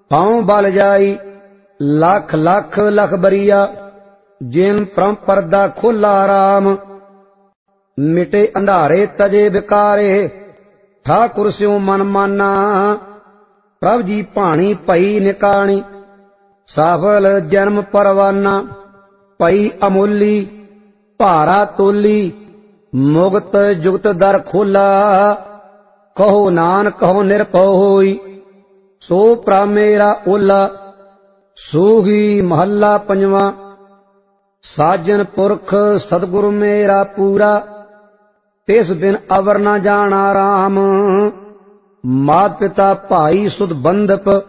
पाँव बल जाई लख लख लख बरिया, जिन परम परदा खोला राम। मिटे अंधारे तजे विकारे, ठाकुर स्यों मन माना। प्रभ जी भाणी पई निकाणी, सफल जन्म परवाना। पई अमोली भारा तोली, मुगत जुगत दर खोला। कहो नानक कहो निरभउ होई, सो प्रभ मेरा ओला। सूही महला पंजवा। साजन पुरख सतगुरु मेरा पूरा, तिस बिन अवर न जाना राम। मात पिता भाई सुध बंधप,